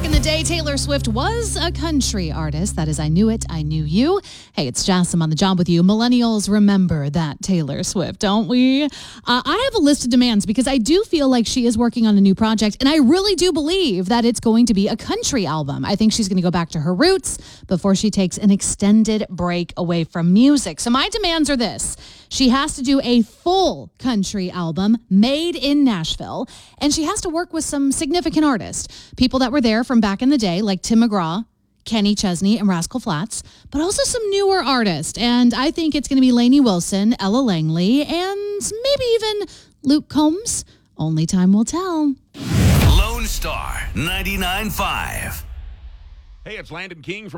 in the day, Taylor Swift was a country artist. That is, I Knew It, I Knew You. Hey, it's Jassim on the job with you. Millennials remember that Taylor Swift, don't we? I have a list of demands because I do feel like she is working on a new project, and I really do believe that it's going to be a country album. I think she's going to go back to her roots before she takes an extended break away from music. So my demands are this. She has to do a full country album made in Nashville, and she has to work with some significant artists, people that were there from back in the day, like Tim McGraw, Kenny Chesney, and Rascal Flatts, but also some newer artists. And I think it's going to be Lainey Wilson, Ella Langley, and maybe even Luke Combs. Only time will tell. Lone Star 99.5. Hey, it's Landon King from